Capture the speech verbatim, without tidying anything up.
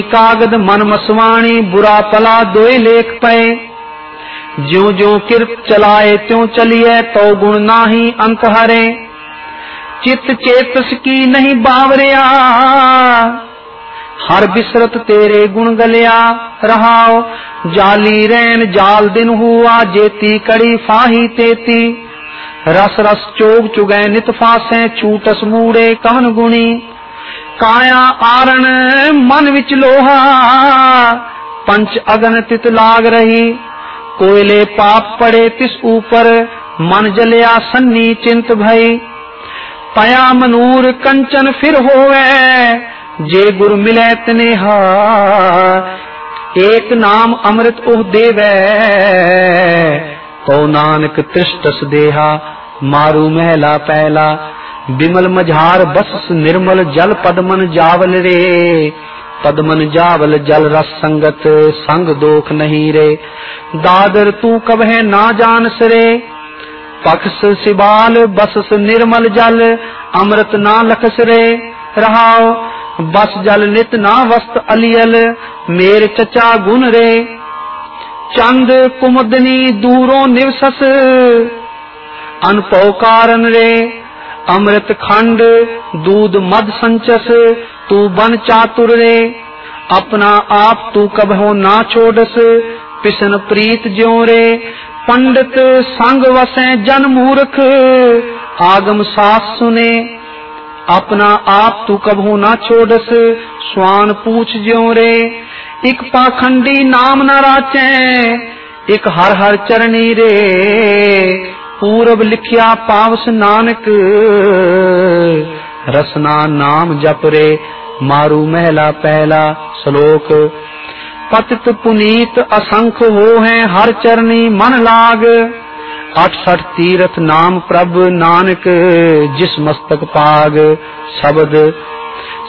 कागद मन मसवाणी बुरा पला दोए लेख पए। ज्यो ज्यो किरत चलाए त्यों चलिए तो गुण नाही अंत हरे। चित चेतस की नहीं बावरिया हर बिसरत तेरे गुण गलिया। रहाओ जाली रैन जाल दिन हुआ जेती कड़ी फाही तेती। रस रस चोग चुगै नित फासे छूटस मूड़े कहन गुणी। काया आरण मन विच लोहा पंच अगन तित लाग रही। कोयले पाप पड़े तिस ऊपर मन जलिया सन्नी चिंत भई। पया मनूर कंचन फिर होवे जे गुरु मिले तनेहा। एक नाम अमृत ओह देवे तो नानक तृष्टस देहा। मारू महला पहला बिमल मझार बस निर्मल जल पदमन जावल रे। पदमन जावल जल रस संगत संग दोख नहीं रे। दादर तू कबह ना जानस रे पखस सिबाल बसस निर्मल जल अमृत ना लखस रे। रहाओ बस जल नित ना वस्त अलियल मेर चचा गुण रे। चंद कुमुदनी दूरों निवसस अनपौ कारण रे। अमृत खंड दूध मद संचस तू बन चातुर रे। अपना आप तू कबहो ना छोड़स पिसन प्रीत ज्यों रे। पंडित संग वसे जन मूर्ख आगम सास सुने। अपना आप तू कबहू ना छोड़स स्वान पूछ ज्यों रे। इक पाखंडी नाम न राचे इक हर हर चरणी रे। पूरब लिखिया पावस नानक रसना नाम जप रे। मारू महला पहला श्लोक। पतित पुनीत असंख्य हो हैं हर चरणी मन लाग। अठसठ तीर्थ नाम प्रभ नानक जिस मस्तक पाग। शब्द